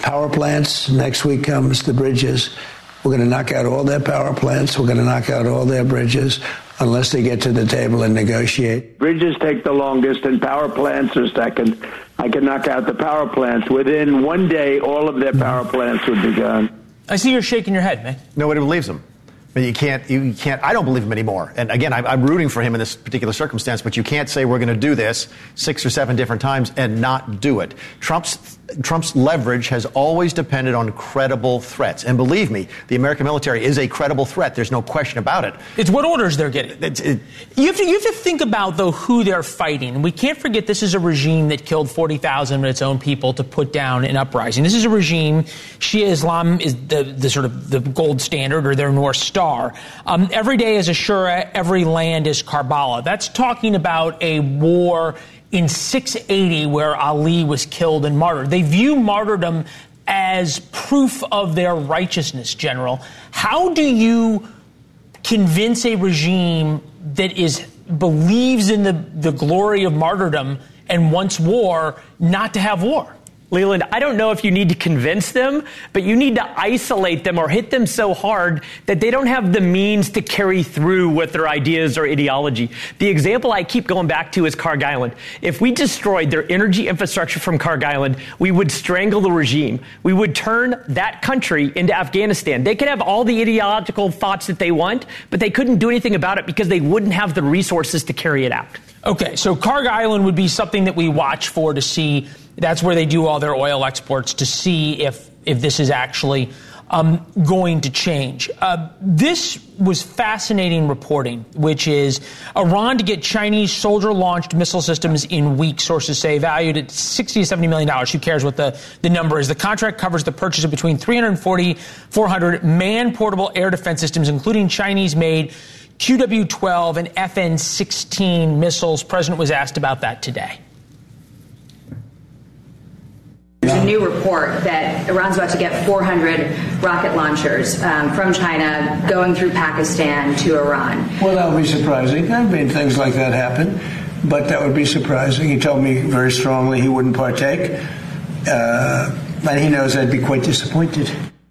power plants. Next week comes the bridges. We're going to knock out all their power plants. We're going to knock out all their bridges unless they get to the table and negotiate. Bridges take the longest and power plants are second. I can knock out the power plants. Within one day, all of their power plants would be gone. I see you're shaking your head, man. Nobody believes him. I mean, you can't, I don't believe him anymore. And again, I'm rooting for him in this particular circumstance, but you can't say we're going to do this 6 or 7 different times and not do it. Trump's leverage has always depended on credible threats. And believe me, the American military is a credible threat. There's no question about it. It's what orders they're getting. You have to think about, though, who they're fighting. We can't forget this is a regime that killed 40,000 of its own people to put down an uprising. This is a regime, Shia Islam is the sort of the gold standard or their North Star. Every day is Ashura, every land is Karbala. That's talking about a war in 680 where Ali was killed and martyred. They view martyrdom as proof of their righteousness, General. How do you convince a regime that believes in the glory of martyrdom and wants war not to have war? Leland, I don't know if you need to convince them, but you need to isolate them or hit them so hard that they don't have the means to carry through with their ideas or ideology. The example I keep going back to is Kharg Island. If we destroyed their energy infrastructure from Kharg Island, we would strangle the regime. We would turn that country into Afghanistan. They could have all the ideological thoughts that they want, but they couldn't do anything about it because they wouldn't have the resources to carry it out. Okay, so Kharg Island would be something that we watch for to see. That's where they do all their oil exports to see if this is actually going to change. This was fascinating reporting, which is Iran to get Chinese soldier-launched missile systems in weeks, sources say, valued at $60 to $70 million. Who cares what the number is? The contract covers the purchase of between 340, 400 man-portable air defense systems, including Chinese-made QW-12 and FN-16 missiles. President was asked about that today. There's a new report that Iran's about to get 400 rocket launchers from China going through Pakistan to Iran. Well, that would be surprising. I mean, things like that happen, but that would be surprising. He told me very strongly he wouldn't partake, and he knows I'd be quite disappointed.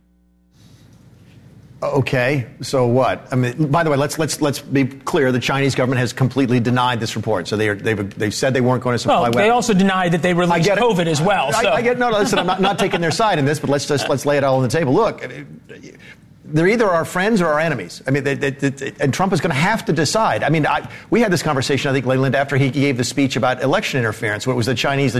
Okay, so what? I mean, by the way, let's be clear. The Chinese government has completely denied this report. So they've said they weren't going to supply weapons. They also denied that they released COVID as well. So. I get no. Listen, I'm not taking their side in this, but let's lay it all on the table. Look. They're either our friends or our enemies. I mean, and Trump is going to have to decide. I mean, we had this conversation, I think, Leland, after he gave the speech about election interference, where it was the Chinese,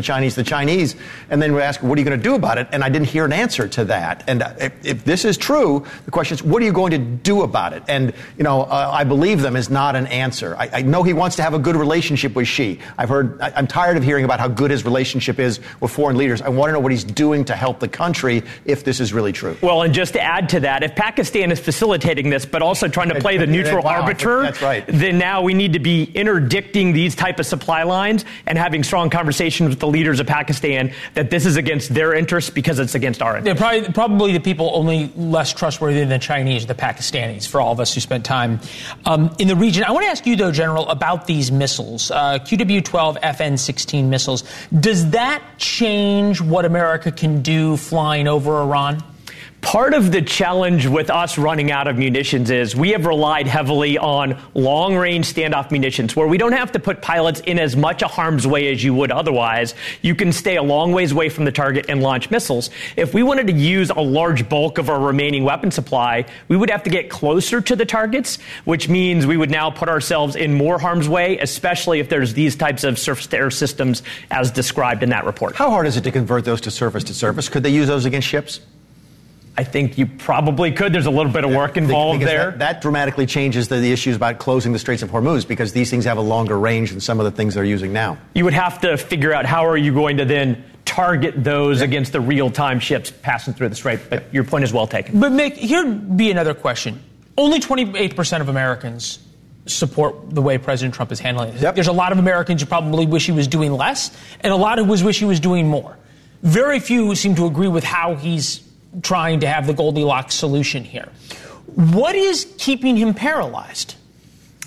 and then we asked, what are you going to do about it? And I didn't hear an answer to that. And if this is true, the question is, what are you going to do about it? And, I believe them is not an answer. I know he wants to have a good relationship with Xi. I'm tired of hearing about how good his relationship is with foreign leaders. I want to know what he's doing to help the country if this is really true. Well, and just to add to that, if Pakistan is facilitating this, but also trying to play the neutral arbiter, that's right. Then now we need to be interdicting these type of supply lines and having strong conversations with the leaders of Pakistan that this is against their interests because it's against our interests. Yeah, probably the people only less trustworthy than the Chinese, the Pakistanis, for all of us who spent time in the region. I want to ask you, though, General, about these missiles, QW-12, FN-16 missiles. Does that change what America can do flying over Iran? Part of the challenge with us running out of munitions is we have relied heavily on long-range standoff munitions where we don't have to put pilots in as much a harm's way as you would otherwise. You can stay a long ways away from the target and launch missiles. If we wanted to use a large bulk of our remaining weapon supply, we would have to get closer to the targets, which means we would now put ourselves in more harm's way, especially if there's these types of surface-to-air systems as described in that report. How hard is it to convert those to surface-to-surface? Could they use those against ships? I think you probably could. There's a little bit of work involved there. That dramatically changes the issues about closing the Straits of Hormuz because these things have a longer range than some of the things they're using now. You would have to figure out how are you going to then target those against the real-time ships passing through the Strait. But your point is well taken. But Mick, here'd be another question. Only 28% of Americans support the way President Trump is handling it. Yep. There's a lot of Americans who probably wish he was doing less, and a lot who wish he was doing more. Very few seem to agree with how he's trying to have the Goldilocks solution here. What is keeping him paralyzed?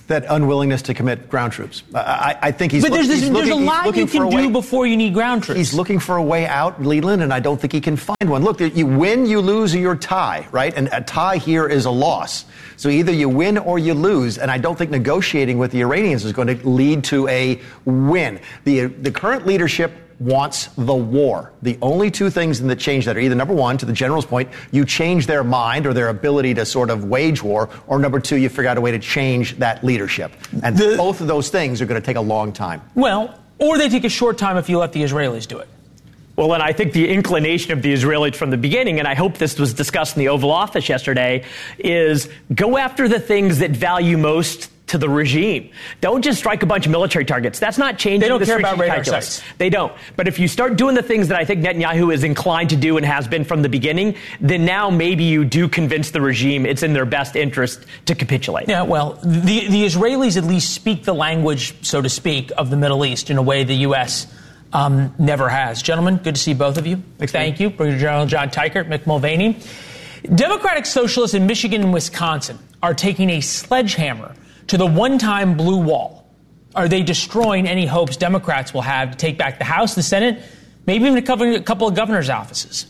That unwillingness to commit ground troops. I think he's. But there's a lot you can do before you need ground troops. He's looking for a way out, Leland, and I don't think he can find one. Look, you win, you lose, or you tie, right? And a tie here is a loss. So either you win or you lose, and I don't think negotiating with the Iranians is going to lead to a win. The current leadership wants the war. The only two things that change that are either, number one, to the general's point, you change their mind or their ability to sort of wage war, or number two, you figure out a way to change that leadership. And both of those things are going to take a long time. Well, or they take a short time if you let the Israelis do it. Well, and I think the inclination of the Israelis from the beginning, and I hope this was discussed in the Oval Office yesterday, is go after the things that value most to the regime. Don't just strike a bunch of military targets. That's not changing. They don't the care about radar calculus. sites. They don't. But if you start doing the things that I think Netanyahu is inclined to do and has been from the beginning, then now maybe you do convince the regime it's in their best interest to capitulate. Yeah, well, the Israelis at least speak the language, so to speak, of the Middle East in a way the U.S. Never has. Gentlemen, good to see both of you. Thank you. Brigadier General John Teichert, Mick Mulvaney. Democratic Socialists in Michigan and Wisconsin are taking a sledgehammer to the one-time blue wall. Are they destroying any hopes Democrats will have to take back the House, the Senate, maybe even a couple of governor's offices?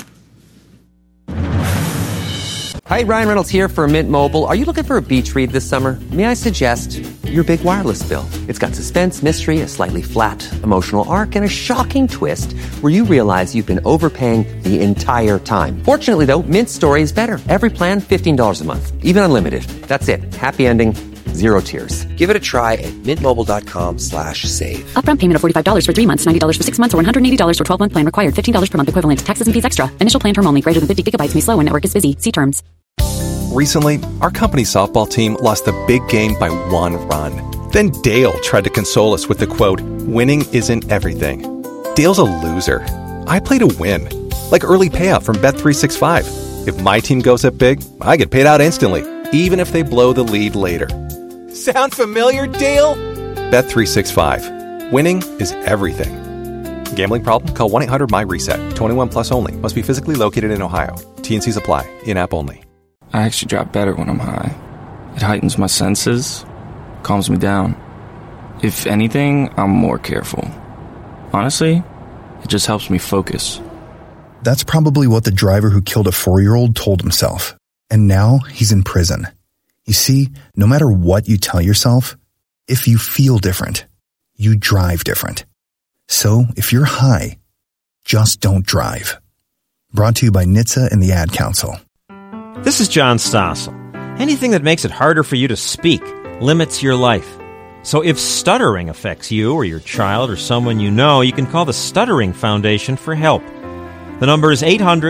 Hi, Ryan Reynolds here for Mint Mobile. Are you looking for a beach read this summer? May I suggest your big wireless bill? It's got suspense, mystery, a slightly flat, emotional arc, and a shocking twist where you realize you've been overpaying the entire time. Fortunately, though, Mint's story is better. Every plan, $15 a month. Even unlimited. That's it. Happy ending. Zero tears. Give it a try at mintmobile.com/save. Upfront payment of $45 for 3 months, $90 for 6 months, or $180 for 12-month plan required. $15 per month equivalent. Taxes and fees extra. Initial plan term only. Greater than 50 gigabytes may slow when network is busy. See terms. Recently, our company softball team lost the big game by 1 run. Then Dale tried to console us with the quote, "Winning isn't everything." Dale's a loser. I play to win. Like early payout from Bet365. If my team goes up big, I get paid out instantly, even if they blow the lead later. Sound familiar, Dale? Bet365. Winning is everything. Gambling problem? Call 1-800-MY-RESET. 21 plus only. Must be physically located in Ohio. T&Cs apply. In-app only. I actually drop better when I'm high. It heightens my senses, calms me down. If anything, I'm more careful. Honestly, it just helps me focus. That's probably what the driver who killed a 4-year-old told himself. And now he's in prison. You see, no matter what you tell yourself, if you feel different, you drive different. So if you're high, just don't drive. Brought to you by NHTSA and the Ad Council. This is John Stossel. Anything that makes it harder for you to speak limits your life. So if stuttering affects you or your child or someone you know, you can call the Stuttering Foundation for help. The number is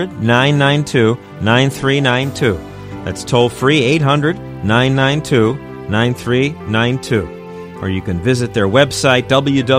800-992-9392. That's toll-free 800-992-9392. Or you can visit their website,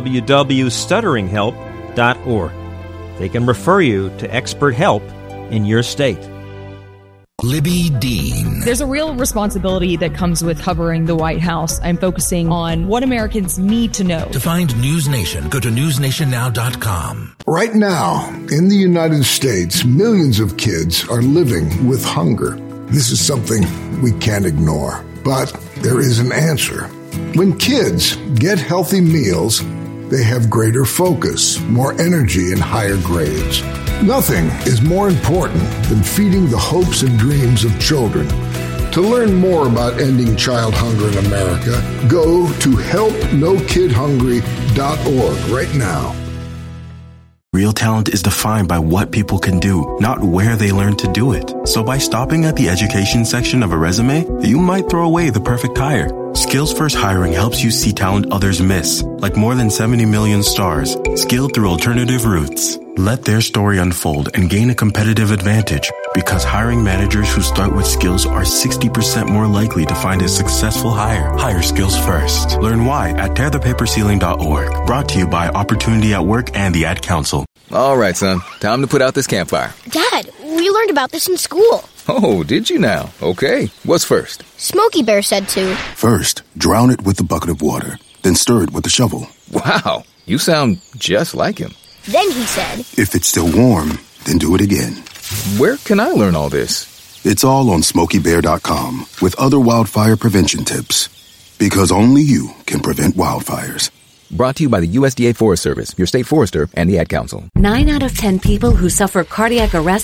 www.stutteringhelp.org. They can refer you to expert help in your state. Libby Dean. There's a real responsibility that comes with covering the White House. I'm focusing on what Americans need to know. To find News Nation, go to newsnationnow.com. Right now, in the United States, millions of kids are living with hunger. This is something we can't ignore, but there is an answer. When kids get healthy meals, they have greater focus, more energy, and higher grades. Nothing is more important than feeding the hopes and dreams of children. To learn more about ending child hunger in America, go to helpnokidhungry.org right now. Real talent is defined by what people can do, not where they learn to do it. So by stopping at the education section of a resume, you might throw away the perfect hire. Skills First Hiring helps you see talent others miss, like more than 70 million stars, skilled through alternative routes. Let their story unfold and gain a competitive advantage, because hiring managers who start with skills are 60% more likely to find a successful hire. Hire skills first. Learn why at tearthepaperceiling.org. Brought to you by Opportunity at Work and the Ad Council. All right, son. Time to put out this campfire. Dad, we learned about this in school. Oh, did you now? Okay. What's first? Smokey Bear said to. First, drown it with a bucket of water. Then stir it with a shovel. Wow. You sound just like him. Then he said, if it's still warm, then do it again. Where can I learn all this? It's all on SmokeyBear.com with other wildfire prevention tips. Because only you can prevent wildfires. Brought to you by the USDA Forest Service, your state forester, and the Ad Council. 9 out of 10 people who suffer cardiac arrest